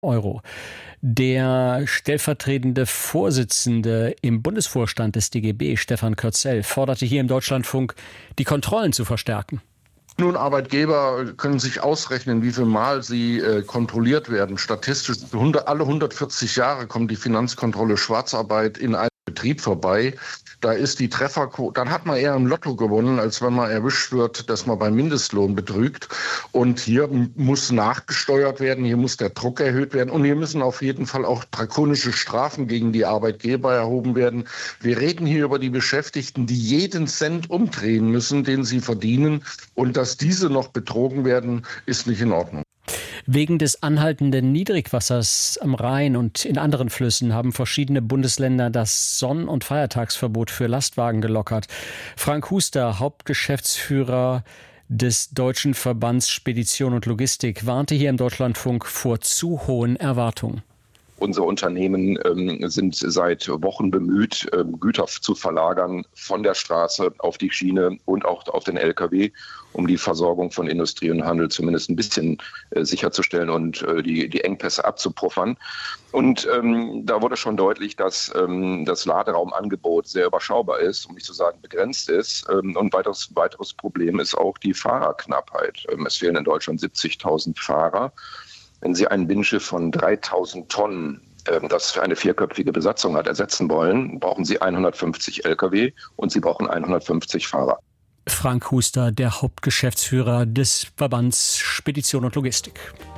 Euro. Der stellvertretende Vorsitzende im Bundesvorstand des DGB, Stefan Kürzel, forderte hier im Deutschlandfunk, die Kontrollen zu verstärken. Nun, Arbeitgeber können sich ausrechnen, wie viel Mal sie kontrolliert werden. Statistisch alle 140 Jahre kommt die Finanzkontrolle Schwarzarbeit in einen Betrieb vorbei. Da ist die Trefferquote, dann hat man eher im Lotto gewonnen, als wenn man erwischt wird, dass man beim Mindestlohn betrügt. Und hier muss nachgesteuert werden, hier muss der Druck erhöht werden und hier müssen auf jeden Fall auch drakonische Strafen gegen die Arbeitgeber erhoben werden. Wir reden hier über die Beschäftigten, die jeden Cent umdrehen müssen, den sie verdienen. Und dass diese noch betrogen werden, ist nicht in Ordnung. Wegen des anhaltenden Niedrigwassers am Rhein und in anderen Flüssen haben verschiedene Bundesländer das Sonn- und Feiertagsverbot für Lastwagen gelockert. Frank Huster, Hauptgeschäftsführer des Deutschen Verbands Spedition und Logistik, warnte hier im Deutschlandfunk vor zu hohen Erwartungen. Unsere Unternehmen sind seit Wochen bemüht, Güter zu verlagern von der Straße auf die Schiene und auch auf den Lkw, um die Versorgung von Industrie und Handel zumindest ein bisschen sicherzustellen und die Engpässe abzupuffern. Und da wurde schon deutlich, dass das Laderaumangebot sehr überschaubar ist, um nicht zu sagen begrenzt ist. Und weiteres Problem ist auch die Fahrerknappheit. Es fehlen in Deutschland 70.000 Fahrer. Wenn Sie ein Binnenschiff von 3.000 Tonnen, das für eine vierköpfige Besatzung hat, ersetzen wollen, brauchen Sie 150 Lkw und Sie brauchen 150 Fahrer. Frank Huster, der Hauptgeschäftsführer des Verbands Spedition und Logistik.